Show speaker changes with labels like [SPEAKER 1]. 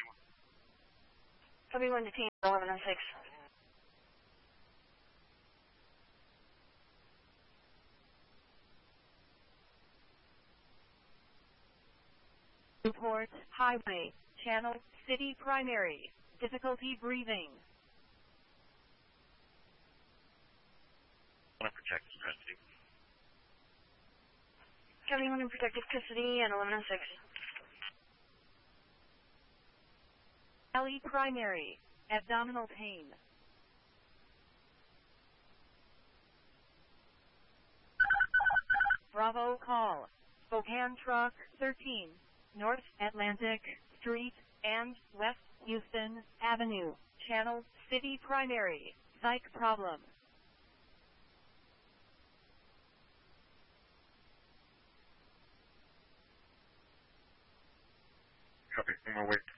[SPEAKER 1] Copy 1 to team 11 and 6.
[SPEAKER 2] Report, highway, channel, city primary, difficulty breathing.
[SPEAKER 3] I want to protect custody.
[SPEAKER 1] Copy 1 in protective custody and 11 and 6.
[SPEAKER 2] Alley primary, abdominal pain. Bravo call, Spokane Truck 13, North Atlantic Street and West Houston Avenue, channel, city primary, psych problem.
[SPEAKER 3] Copy, I'm awake.